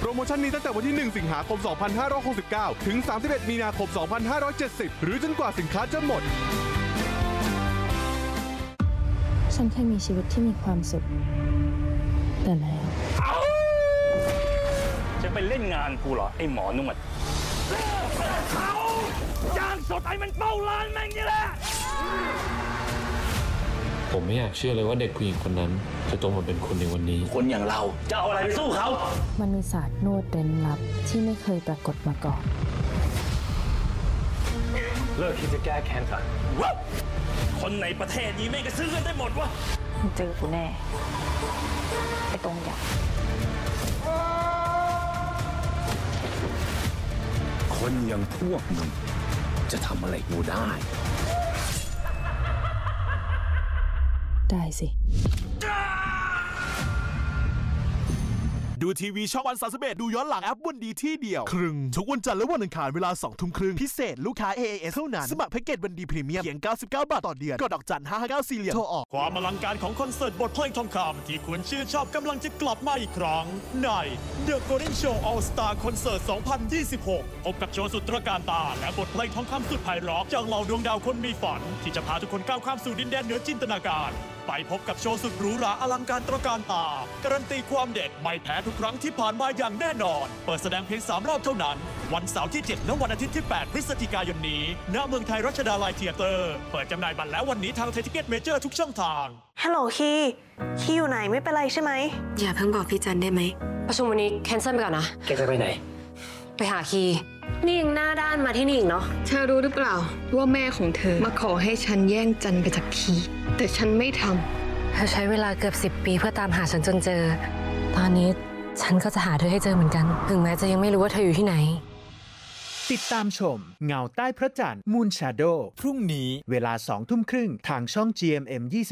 โปรโมชั่นนี้ตั้งแต่วันที่ 1 สิงหาคม 2569 ถึง 31 มีนาคม 2570 หรือจนกว่าสินค้าจะหมดฉันเคยมีชีวิตที่มีความสุขแต่แล้วจะไปเล่นงานกูเหรอไอ้หมอนวดเขาจ้างสดไอ้มันเป้าล้านแม่งนี่แหละผมไม่อยากเชื่อเลยว่าเด็กผู้หญิงคนนั้นจะโตมาเป็นคนในวันนี้คนอย่างเราจะเอาอะไรไปสู้เขามันมีศาสตร์นวดเร้นลับที่ไม่เคยปรากฏมาก่อนเลิกคิดจะแก้แค้นเถอะคนในประเทศนี้ไม่ก็ซื้อกันได้หมดวะเจอกูแน่ไอ้ตรงอย่างคนอย่างพวกมึงจะทำอะไรกูได้สิดูทีวีช่องวัน31ดูย้อนหลังแอปวันดีที่เดียวครึ่งทุกวันจันทร์และวันอังคารเวลา 20:30 นพิเศษลูกค้า AAS เท่านั้นสมัครแพ็กเกจวันดีพรีเมียมเพียง99 บาทต่อเดือนกดดอกจัน 559 4 เหลี่ยมโทรออกความอลังการของคอนเสิร์ตบทเพลงทองคำที่คุณชื่นชอบกำลังจะกลับมาอีกครั้งใน The Golden Show All Star Concert 2026 พบกับโชว์สุดตระการตาและบทเพลงทองคำสุดไพเราะจากเหล่าดวงดาวคนมีฝันที่จะพาทุกคนก้าวข้ามสู่ดินแดนเหนือจินตนาการไปพบกับโชว์สุดหรูหราอลังการตระการตาการันตีความเด็ดไม่แพ้ทุกครั้งที่ผ่านมาอย่างแน่นอนเปิดแสดงเพียง3 รอบเท่านั้นวันเสาร์ที่ 7 และวันอาทิตย์ที่ 8 พฤศจิกายนนี้ณเมืองไทยรัชดาลัยเธียเตอร์เปิดจำหน่ายบัตรแล้ววันนี้ทางไทยทิเก็ตเมเจอร์ทุกช่องทางฮัลโหลคีอยู่ไหนไม่เป็นไรใช่ไหมอย่าเพิ่งบอกพี่จันได้ไหมประชุมวันนี้แคนเซิลไปก่อนนะแกจะไปไหนไปหาคีนี่ยังหน้าด้านมาที่นี่อีกเนาะเธอรู้หรือเปล่าว่าแม่ของเธอมาขอให้ฉันแย่งจันไปจากคีแต่ฉันไม่ทำเธอใช้เวลาเกือบ10 ปีเพื่อตามหาฉันจนเจอตอนนี้ฉันก็จะหาเธอให้เจอเหมือนกันถึงแม้จะยังไม่รู้ว่าเธออยู่ที่ไหนติดตามชมเงาใต้พระจันทร์ Moon Shadow พรุ่งนี้เวลา 20:30 นทางช่อง GMM 25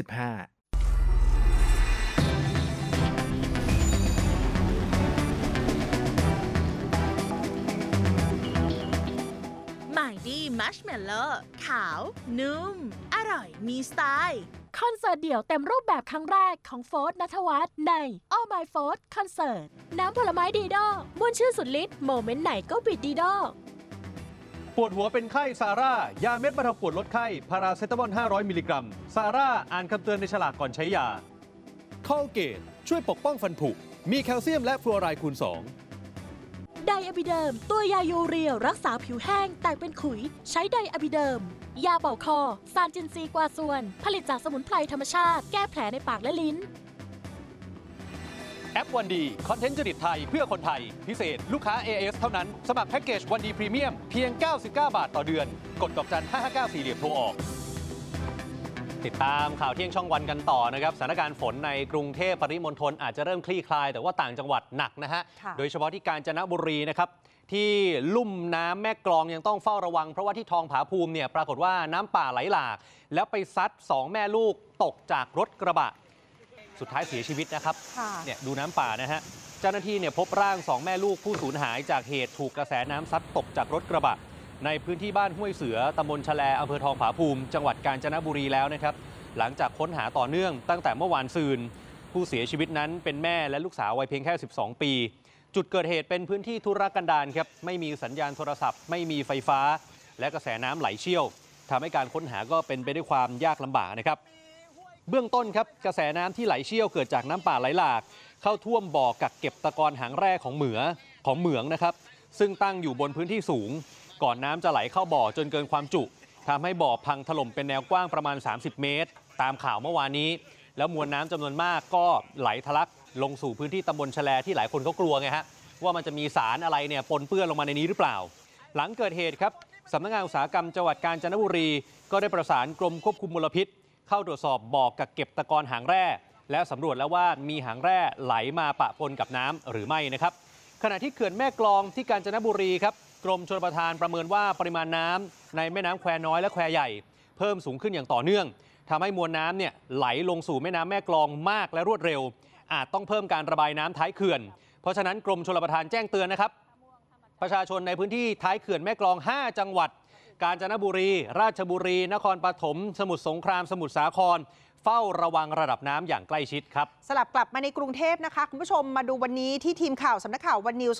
ใหม่ดีมัชเมลโล่ขาวนุ่มอร่อยมีสไตล์คอนเสิร์ตเดี่ยวเต็มรูปแบบครั้งแรกของโฟร์ณัฐวัฒน์ใน All My Food คอนเสิร์ตน้ำผลไม้ดีดอม่วนชื่อสุดฤทธิ์โมเมนต์ไหนก็บิดดีดอปวดหัวเป็นไข้ซาร่ายาเม็ดบรรเทาปวดลดไข้พาราเซตามอล500 มิลลิกรัมซาร่าอ่านคำเตือนในฉลากก่อนใช้ยาคอลเกตช่วยปกป้องฟันผุมีแคลเซียมและฟลูออไรด์คูณ 2 ไดอะบิเดิมตัวยายูเรียรักษาผิวแห้งแตกเป็นขุยใช้ไดอะบิเดิมยาเป่าคอซานจินซีกวาส่วนผลิตจากสมุนไพรธรรมชาติแก้แผลในปากและลิ้นแอปวันดีคอนเทนต์จริตไทยเพื่อคนไทยพิเศษลูกค้า AS เท่านั้นสมัครแพ็กเกจวันดีพรีเมียมเพียง99 บาทต่อเดือนกดดอกจัน 559 4 เหลี่ยมโทรออกติดตามข่าวเที่ยงช่องวันกันต่อนะครับสถานการณ์ฝนในกรุงเทพปริมณฑลอาจจะเริ่มคลี่คลายแต่ว่าต่างจังหวัดหนักนะฮะโดยเฉพาะที่กาญจนบุรีนะครับที่ลุ่มน้ำแม่กลองยังต้องเฝ้าระวังเพราะว่าที่ทองผาภูมิเนี่ยปรากฏว่าน้ำป่าไหลหลากแล้วไปซัด2 แม่ลูกตกจากรถกระบะสุดท้ายเสียชีวิตนะครับเนี่ยดูน้ำป่านะฮะเจ้าหน้าที่เนี่ยพบร่าง2 แม่ลูกผู้สูญหายจากเหตุถูกกระแสน้ำซัดตกจากรถกระบะในพื้นที่บ้านห้วยเสือตำบลชะแลอำเภอทองผาภูมิจังหวัดกาญจนบุรีแล้วนะครับหลังจากค้นหาต่อเนื่องตั้งแต่เมื่อวานซืนผู้เสียชีวิตนั้นเป็นแม่และลูกสาววัยเพียงแค่12 ปีจุดเกิดเหตุเป็นพื้นที่ทุรกันดารครับไม่มีสัญญาณโทรศัพท์ไม่มีไฟฟ้าและกระแสน้ำไหลเชี่ยวทำให้การค้นหาก็เป็นไปด้วยความยากลำบากนะครับเบื้องต้นครับกระแสน้ำที่ไหลเชี่ยวเกิดจากน้ำป่าไหลหลากเข้าท่วมบ่อกักเก็บตะกอนหางแร่ของเหมืองนะครับซึ่งตั้งอยู่บนพื้นที่สูงก่อนน้ำจะไหลเข้าบ่อจนเกินความจุทำให้บ่อพังถล่มเป็นแนวกว้างประมาณ30 เมตรตามข่าวเมื่อวานนี้แล้วมวลน้ำจำนวนมากก็ไหลทะลักลงสู่พื้นที่ตำบลชะแลที่หลายคนเขากลัวไงฮะว่ามันจะมีสารอะไรเนี่ยปนเปื้อนลงมาในนี้หรือเปล่าหลังเกิดเหตุครับสำนักงานอุตสาหกรรมจังหวัดกาญจนบุรีก็ได้ประสานกรมควบคุมมลพิษเข้าตรวจสอบบ่อกักเก็บตะกอนหางแร่และสำรวจแล้วว่ามีหางแร่ไหลมาปะปนกับน้ำหรือไม่นะครับขณะที่เขื่อนแม่กลองที่กาญจนบุรีครับกรมชลประทานประเมินว่าปริมาณน้ำในแม่น้ำแควน้อยและแควใหญ่เพิ่มสูงขึ้นอย่างต่อเนื่องทำให้มวลน้ำเนี่ยไหลลงสู่แม่น้ำแม่กลองมากและรวดเร็วอาจต้องเพิ่มการระบายน้ำท้ายเขื่อนเพราะฉะนั้นกรมชลประทานแจ้งเตือนนะครับประชาชนในพื้นที่ท้ายเขื่อนแม่กลอง5 จังหวัดกาญจนบุรีราชบุรีนครปฐมสมุทรสงครามสมุทรสาครเฝ้าระวังระดับน้ำอย่างใกล้ชิดครับสลับกลับมาในกรุงเทพนะคะคุณผู้ชมมาดูวันนี้ที่ทีมข่าวสำนักข่าววันนิวส์